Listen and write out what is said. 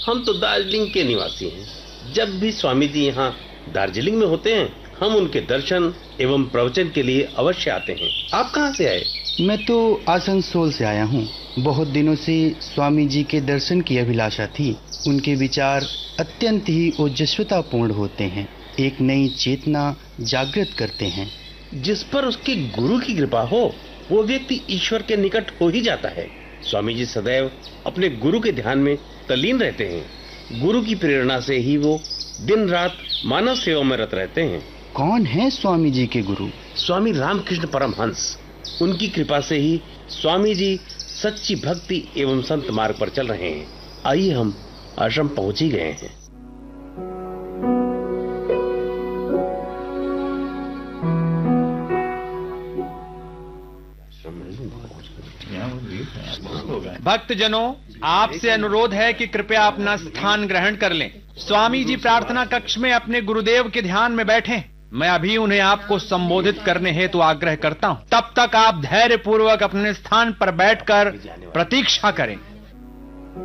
हम तो दार्जिलिंग के निवासी हैं। जब भी स्वामी जी यहाँ दार्जिलिंग में होते हैं, हम उनके दर्शन एवं प्रवचन के लिए अवश्य आते हैं। आप कहाँ से आए? मैं तो आसनसोल से आया हूँ। बहुत दिनों से स्वामी जी के दर्शन की अभिलाषा थी। उनके विचार अत्यंत ही ओजस्वतापूर्ण होते हैं, एक नई चेतना जागृत करते हैं। जिस पर उसके गुरु की कृपा हो, वो व्यक्ति ईश्वर के निकट हो ही जाता है। स्वामी जी सदैव अपने गुरु के ध्यान में तल्लीन रहते हैं। गुरु की प्रेरणा से ही वो दिन रात मानव सेवा में रत रहते हैं। कौन है स्वामी जी के गुरु? स्वामी रामकृष्ण परमहंस। उनकी कृपा से ही स्वामी जी सच्ची भक्ति एवं संत मार्ग पर चल रहे हैं। आइए, हम आश्रम पहुंच ही गए हैं। भक्तजनों, आपसे अनुरोध है कि कृपया अपना स्थान ग्रहण कर लें। स्वामी जी प्रार्थना कक्ष में अपने गुरुदेव के ध्यान में बैठे। मैं अभी उन्हें आपको संबोधित करने हेतु आग्रह करता हूं। तब तक आप धैर्य पूर्वक अपने स्थान पर बैठकर प्रतीक्षा करें।